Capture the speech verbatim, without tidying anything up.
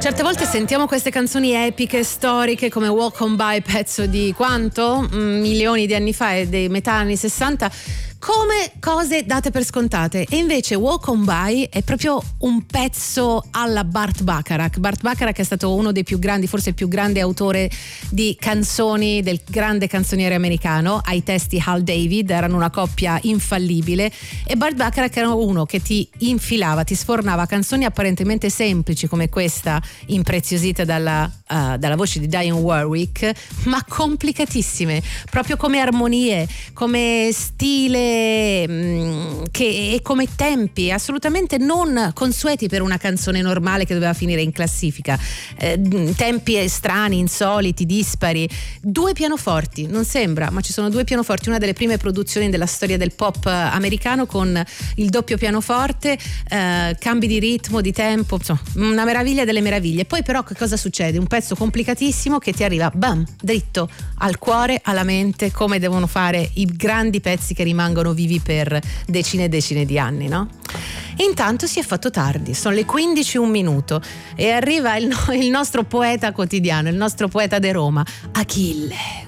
Certe volte sentiamo queste canzoni epiche, storiche, come Walk On By, pezzo di quanto? Mm, milioni di anni fa, e dei metà anni sessanta, come cose date per scontate. E invece Walk On By è proprio un pezzo alla Burt Bacharach. Burt Bacharach è stato uno dei più grandi, forse il più grande autore di canzoni del grande canzoniere americano. Ai testi Hal David, erano una coppia infallibile, e Burt Bacharach era uno che ti infilava, ti sfornava canzoni apparentemente semplici come questa, impreziosita dalla, uh, dalla voce di Dionne Warwick, ma complicatissime, proprio come armonie, come stile, mh, che, e come tempi assolutamente non consueti per una canzone normale che doveva finire in classifica, eh, tempi strani, insoliti, dispari. Due pianoforti, non sembra, ma ci sono due pianoforti, una delle prime produzioni della storia del pop americano, con il doppio pianoforte, eh, cambi di ritmo, di tempo, insomma, una meraviglia delle meraviglie. Poi però che cosa succede? Un pezzo complicatissimo che ti arriva bam, dritto al cuore, alla mente, come devono fare i grandi pezzi che rimangono vivi per decine e decine di anni, no? Intanto si è fatto tardi, sono le quindici e un minuto, e arriva il, no- il nostro poeta quotidiano, il nostro poeta de Roma, Achille.